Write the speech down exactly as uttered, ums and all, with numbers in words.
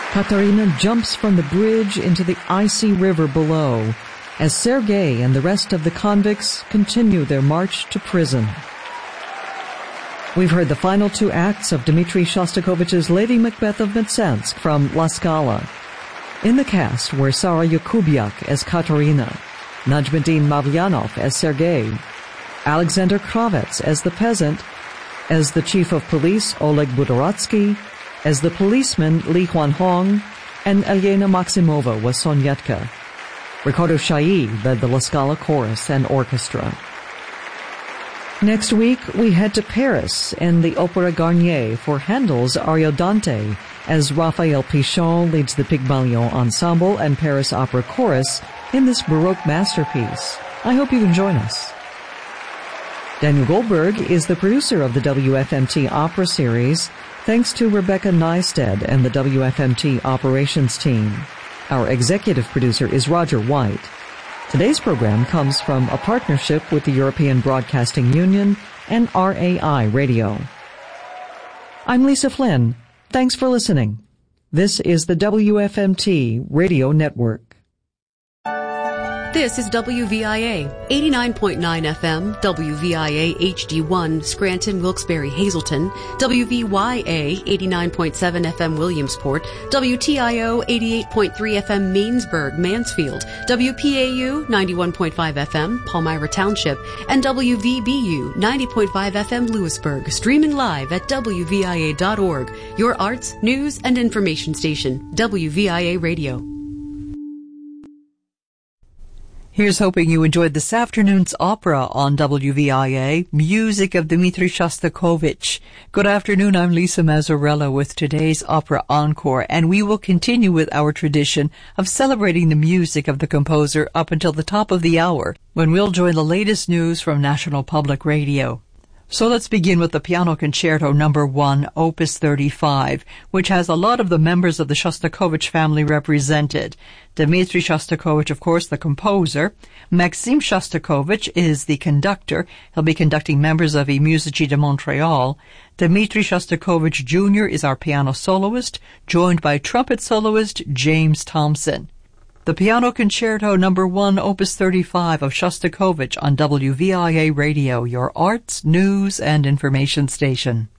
Katarina jumps from the bridge into the icy river below as Sergei and the rest of the convicts continue their march to prison. We've heard the final two acts of Dmitri Shostakovich's Lady Macbeth of Mtsensk from La Scala. In the cast were Sara Yakubiak as Katarina, Najmuddin Mavlyanov as Sergei, Alexander Kravets as the peasant, as the chief of police Oleg Budorotsky, as the policeman Li Huanhong, and Elena Maximova was Sonyetka. Ricardo Chailly led the La Scala chorus and orchestra. Next week, we head to Paris and the Opera Garnier for Handel's Ariodante, as Raphael Pichon leads the Pygmalion Ensemble and Paris Opera Chorus in this Baroque masterpiece. I hope you can join us. Daniel Goldberg is the producer of the W F M T Opera Series, thanks to Rebecca Nysted and the W F M T operations team. Our executive producer is Roger White. Today's program comes from a partnership with the European Broadcasting Union and R A I Radio. I'm Lisa Flynn. Thanks for listening. This is the W F M T Radio Network. This is W V I A, eighty-nine point nine F M, W V I A H D one, Scranton, Wilkes-Barre, Hazleton, W V Y A, eighty-nine point seven F M, Williamsport, W T I O, eighty-eight point three F M, Mainsburg, Mansfield, W P A U, ninety-one point five F M, Palmyra Township, and W V B U, ninety point five F M, Lewisburg, streaming live at W V I A dot org, your arts, news, and information station, W V I A Radio. Here's hoping you enjoyed this afternoon's opera on W V I A, music of Dmitri Shostakovich. Good afternoon, I'm Lisa Mazzarella with today's Opera Encore, and we will continue with our tradition of celebrating the music of the composer up until the top of the hour, when we'll join the latest news from National Public Radio. So let's begin with the Piano Concerto Number one, Opus thirty-five, which has a lot of the members of the Shostakovich family represented. Dmitri Shostakovich, of course, the composer. Maxim Shostakovich is the conductor. He'll be conducting members of I Musici de Montreal. Dmitri Shostakovich Junior is our piano soloist, joined by trumpet soloist James Thompson. The Piano Concerto Number one, Opus thirty-five of Shostakovich on W V I A Radio, your arts, news, and information station.